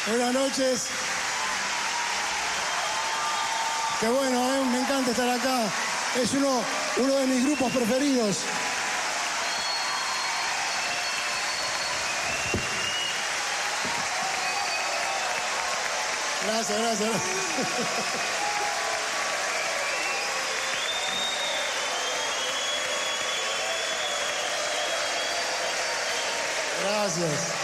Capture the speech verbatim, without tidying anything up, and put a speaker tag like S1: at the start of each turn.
S1: Buenas noches. Qué bueno, ¿eh? Me encanta estar acá. Es uno, uno de mis grupos preferidos. Gracias, gracias. Gracias.